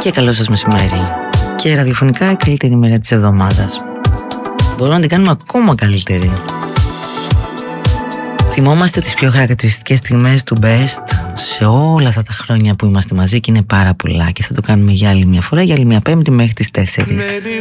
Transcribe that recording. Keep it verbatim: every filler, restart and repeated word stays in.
Και καλό σας μεσημέρι. Και ραδιοφωνικά η καλύτερη μέρα της εβδομάδας. Μπορούμε να την κάνουμε ακόμα καλύτερη. Θυμόμαστε τις πιο χαρακτηριστικές στιγμές του Best σε όλα αυτά τα χρόνια που είμαστε μαζί, και είναι πάρα πολλά, και θα το κάνουμε για άλλη μια φορά, για άλλη μια Πέμπτη μέχρι τις τέσσερις.